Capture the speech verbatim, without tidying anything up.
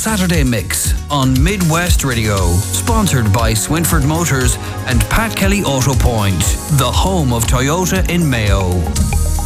Saturday Mix on Midwest Radio. Sponsored by Swinford Motors and Pat Kelly Auto Point, the home of Toyota in Mayo.